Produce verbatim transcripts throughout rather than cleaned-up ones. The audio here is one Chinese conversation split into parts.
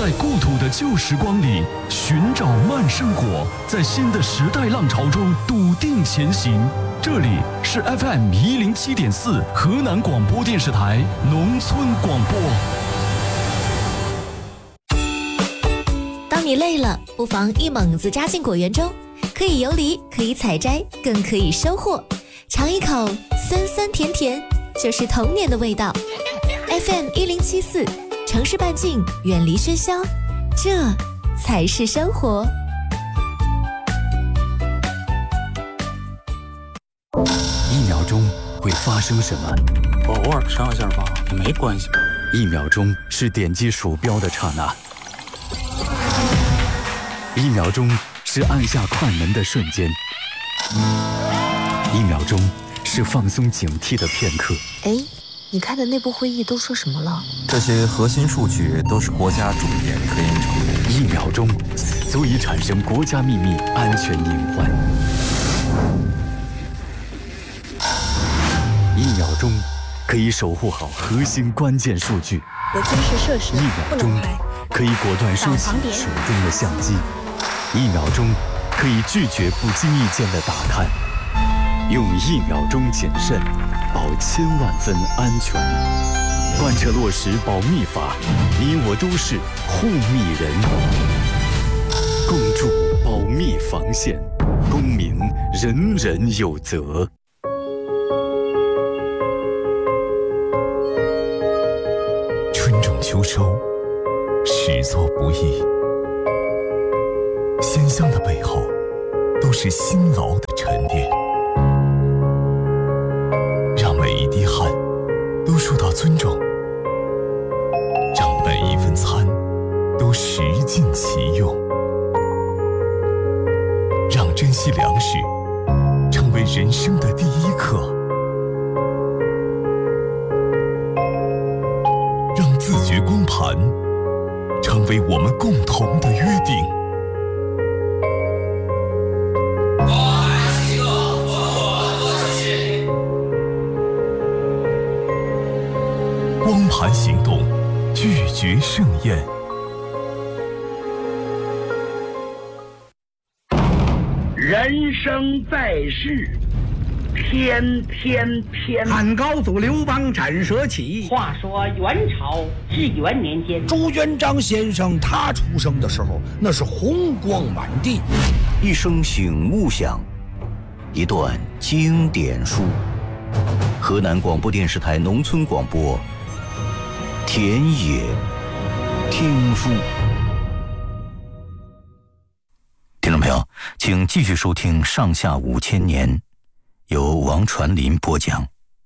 在故土的旧时光里寻找慢生活，在新的时代浪潮中笃定前行。这里是 F M 一零七点四河南广播电视台农村广播。 当你累了，不妨一猛子扎进果园中，可以游离，可以采摘，更可以收获。尝一口酸酸甜甜，就是童年的味道。F M 一零七四，城市半径，远离喧嚣，这才是生活。 一秒钟会发生什么？ 我偶尔上下吧也没关系。 一秒钟是点击鼠标的刹那，一秒钟是按下快门的瞬间，一秒钟是放松警惕的片刻。 哎，你开的内部会议都说什么了？ 这些核心数据都是国家重点科研成果。 一秒钟足以产生国家秘密安全隐患。一秒钟可以守护好核心关键数据。 有军事设施一秒钟可以果断收起手中的相机。一秒钟可以拒绝不经意间的打探。用一秒钟谨慎保千万分安全，贯彻落实保密法，你我都是护密人，共筑保密防线，公民人人有责。 春种秋收，始作不易，鲜香的背后都是辛劳的沉淀。每一滴汗都受到尊重，让每一份餐都食尽其用，让珍惜粮食成为人生的第一课，让自觉光盘成为我们共同的约定。光盘行动，拒绝盛宴。 人生在世，天天天。汉高祖刘邦斩蛇起。 话说元朝至元年间， 朱元璋先生他出生的时候，那是红光满地。 一声醒悟响，一段经典书。河南广播电视台农村广播。田野听书，听众朋友，请继续收听《上下五千年》，由王传林播讲。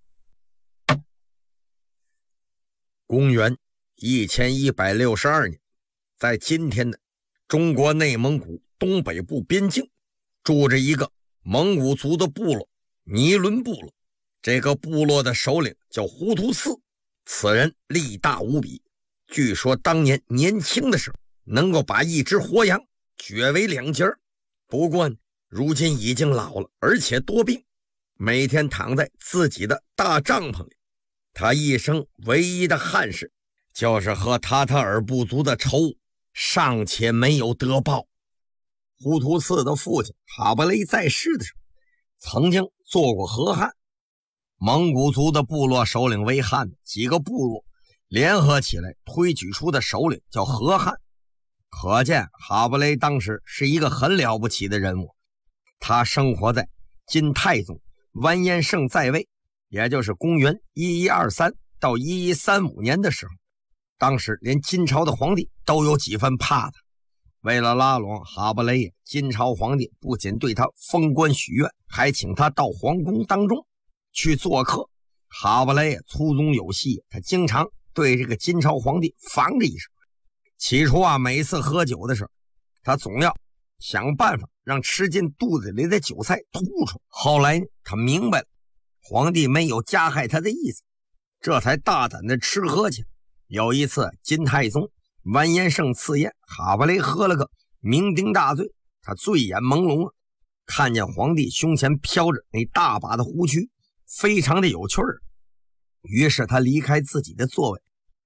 公元一千一百六十二年，在今天的中国内蒙古东北部边境，住着一个蒙古族的部落——尼伦部落。这个部落的首领叫胡图四。此人力大无比，据说当年年轻的时候能够把一只活羊掘为两截儿。不过如今已经老了，而且多病，每天躺在自己的大帐篷里。他一生唯一的憾事就是和塔塔尔部族的仇尚且没有得报。胡图四的父亲哈布雷在世的时候曾经做过和汉，蒙古族的部落首领为汉，几个部落联合起来推举出的首领叫和汉。可见哈布雷当时是一个很了不起的人物。他生活在金太宗完颜晟在位，也就是公元一一二三到一一三五年的时候，当时连金朝的皇帝都有几分怕他。为了拉拢哈布雷，金朝皇帝不仅对他封官许愿，还请他到皇宫当中去做客。哈布雷粗中有细，他经常对这个金朝皇帝防着一手。起初啊，每次喝酒的时候，他总要想办法让吃进肚子里的酒菜吐出。后来他明白了皇帝没有加害他的意思，这才大胆的吃喝去。有一次金太宗完颜晟赐宴，哈布雷喝了个酩酊大醉，他醉眼朦胧了，看见皇帝胸前飘着那大把的胡须，非常的有趣儿。于是他离开自己的座位，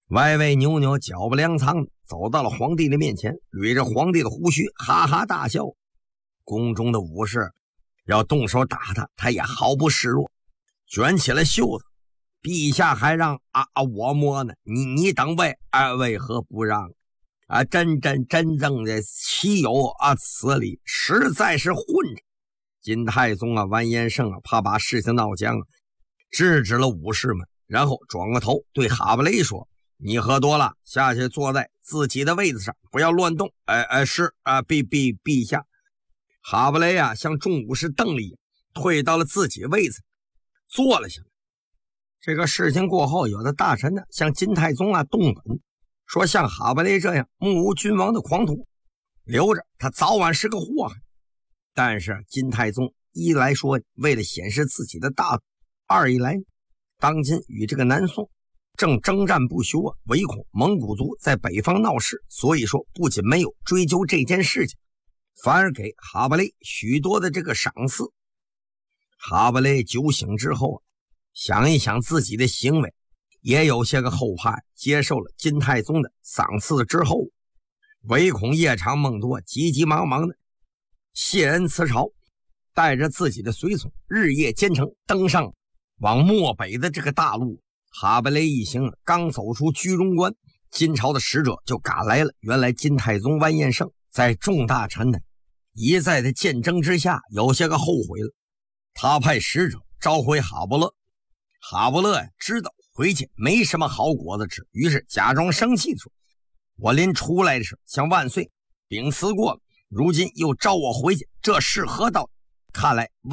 歪歪扭扭脚不踉跄走到了皇帝的面前，捋着皇帝的胡须哈哈大笑。宫中的武士要动手打他，他也毫不示弱，卷起了袖子。陛下还让啊啊我摸呢，你你等位啊，为何不让啊？真真真正的岂有啊此理，实在是混着。金太宗啊，完颜晟啊，怕把事情闹僵，制止了武士们，然后转过头对哈布雷说：“你喝多了，下去坐在自己的位子上，不要乱动。”哎哎，是啊，陛陛陛下。哈布雷啊，向众武士瞪了一眼，退到了自己位子，坐了下来。这个事情过后，有的大臣呢向金太宗啊动本，说像哈布雷这样目无君王的狂徒，留着他早晚是个祸害。但是金太宗一来说为了显示自己的大度，二一来当今与这个南宋正征战不休啊，唯恐蒙古族在北方闹事，所以说不仅没有追究这件事情，反而给哈布雷许多的这个赏赐。哈布雷酒醒之后，想一想自己的行为，也有些个后怕，接受了金太宗的赏赐之后，唯恐夜长梦多，急急忙忙的谢恩辞朝，带着自己的随从日夜兼程，登上往漠北的这个大路。哈布雷一行刚走出居庸关，金朝的使者就赶来了。原来金太宗完颜晟在众大臣的一再的见证之下，有些个后悔了。他派使者召回哈布勒，哈布勒呀知道回去没什么好果子吃，于是假装生气地说：“我临出来的时候向万岁禀辞过了，如今又召我回去，这是何道？看来